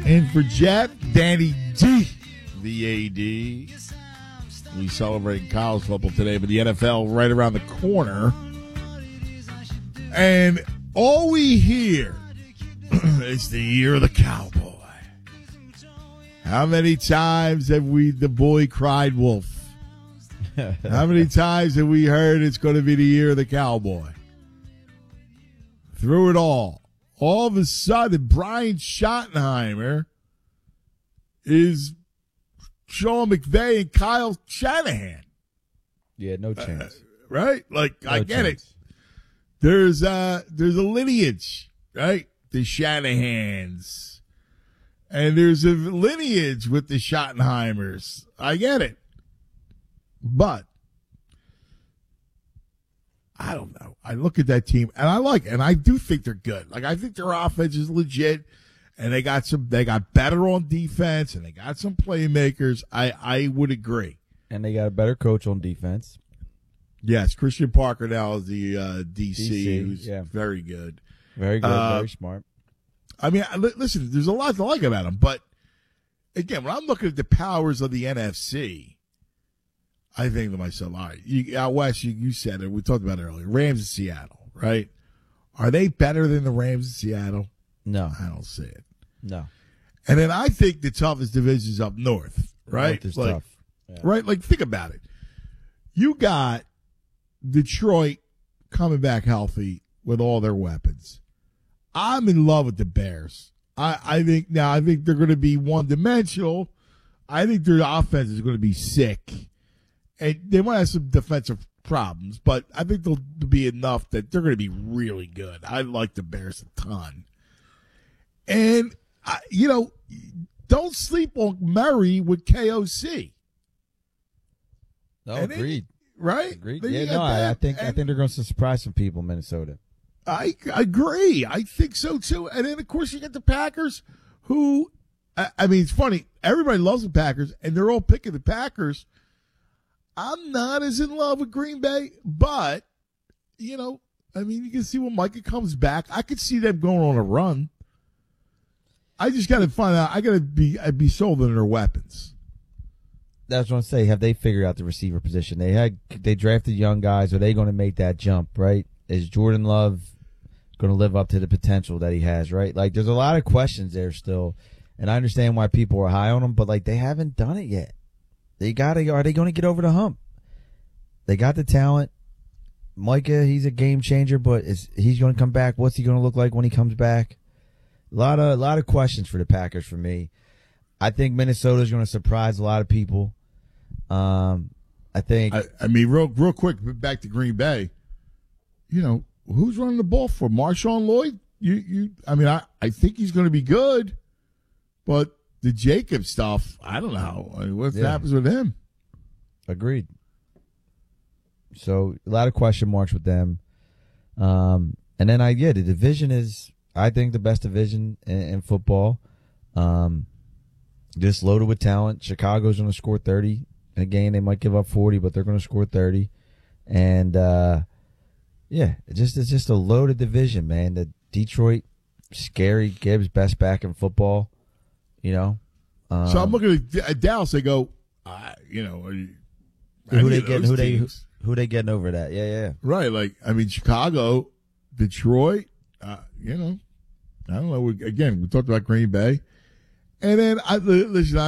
And for Jeff, Danny D, the AD. We celebrate college football today, but the NFL right around the corner. And all we hear is the year of the cowboy. How many times have the boy cried wolf? How many times have we heard it's going to be the year of the cowboy? Through it all of a sudden, Brian Schottenheimer is Sean McVay and Kyle Shanahan. Yeah, no chance. Right? Like, No I get chance. it. There's a lineage, right? The Shanahans. And there's a lineage with the Schottenheimers. I get it. But I don't know. I look at that team and I like it, and I do think they're good. Like, I think their offense is legit, and they got better on defense, and they got some playmakers. I would agree. And they got a better coach on defense. Yes, Christian Parker now is the DC, who's yeah. very good. Very good, very smart. I mean, listen, there's a lot to like about him, but again, when I'm looking at the powers of the NFC, I think to myself, all right, out west, you said it, we talked about it earlier, Rams in Seattle, right? Are they better than the Rams in Seattle? No. I don't see it. No. And then I think the toughest division is up north, right? North is like, tough. Yeah. Right? Like, think about it. You got Detroit coming back healthy with all their weapons. I'm in love with the Bears. I think they're going to be one-dimensional. I think their offense is going to be sick. And they might have some defensive problems, but I think they'll be enough that they're going to be really good. I like the Bears a ton. And, don't sleep on Murray with KOC. No, And agreed. Right? Agreed. Then you Yeah, got no, I that, think and they're going to surprise some people in Minnesota. I agree. I think so, too. And then, of course, you get the Packers, who, I mean, it's funny. Everybody loves the Packers, and they're all picking the Packers. I'm not as in love with Green Bay, but, you can see when Micah comes back. I could see them going on a run. I just got to find out. I'd be sold on their weapons. That's what I'm saying. Have they figured out the receiver position? They drafted young guys. Are they going to make that jump, right? Is Jordan Love going to live up to the potential that he has, right? Like, there's a lot of questions there still, and I understand why people are high on him, but, like, they haven't done it yet. Are they going to get over the hump? They got the talent. Micah, he's a game changer, but he's going to come back? What's he going to look like when he comes back? A lot of questions for the Packers for me. I think Minnesota's going to surprise a lot of people. I mean, real quick, back to Green Bay. Who's running the ball for Marshawn Lloyd? I think he's going to be good, but the Jacob stuff, I don't know. What happens with him? Agreed. So a lot of question marks with them. And then the division is, I think, the best division in football. Just loaded with talent. Chicago's going to score 30. Again, they might give up 40, but they're going to score 30. And it's just a loaded division, man. The Detroit, scary. Gibbs, best back in football. So I'm looking at Dallas. They go, who they getting over that? Yeah. Right. Like, I mean, Chicago, Detroit, I don't know. Again, we talked about Green Bay. And then, listen,